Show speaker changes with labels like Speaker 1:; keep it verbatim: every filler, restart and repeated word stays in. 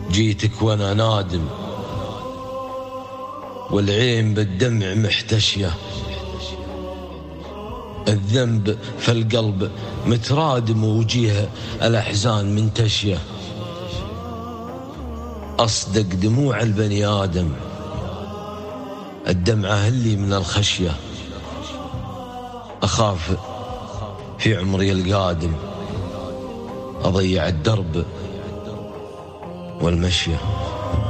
Speaker 1: جيتك وانا نادم والعين بالدمع محتشية، الذنب في القلب مترادم ووجيه الأحزان منتشية. أصدق دموع البني آدم الدمعة هلي من الخشية، أخاف في عمري القادم أضيع الدرب والمشية.